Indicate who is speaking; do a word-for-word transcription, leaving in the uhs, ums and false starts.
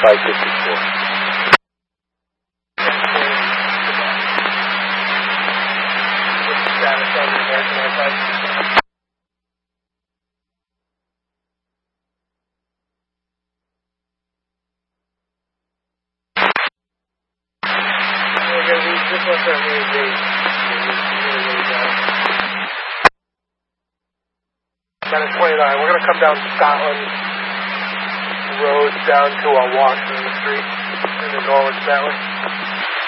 Speaker 1: five fifty-four.
Speaker 2: Status on the American Airlines. We're going to be, this one's our main base. Minus twenty-nine. We're going to come down Scotland Road down to uh, Washington Street and then Norwich that way.